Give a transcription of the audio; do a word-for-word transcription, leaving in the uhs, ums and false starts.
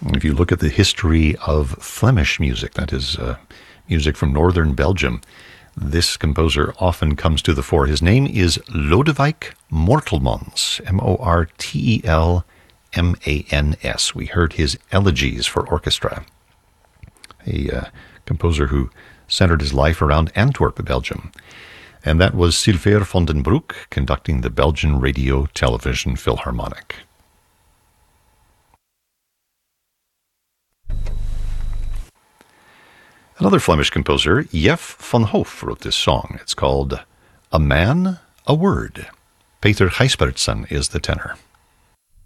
If you look at the history of Flemish music, that is uh, music from northern Belgium, this composer often comes to the fore. His name is Lodewijk Mortelmans, M O R T E L M A N S. We heard his Elegies for Orchestra, a uh, composer who centered his life around Antwerp, Belgium. And that was Sylvain van den Broek conducting the Belgian Radio Television Philharmonic. Another Flemish composer, Jef van Hoof, wrote this song. It's called A Man, a Word. Peter Gijsbertsen is the tenor.